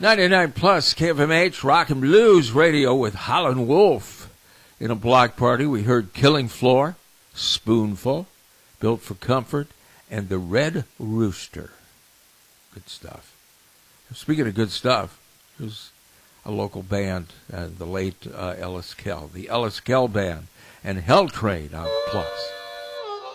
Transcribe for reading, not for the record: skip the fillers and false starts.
99 plus KFMH Rock and Blues Radio with Holland Wolf. In a block party, we heard Killing Floor, Spoonful, Built for Comfort, and The Red Rooster. Good stuff. Speaking of good stuff, there's a local band, the late Ellis Kell, the Ellis Kell Band, and Hell Train on Plus.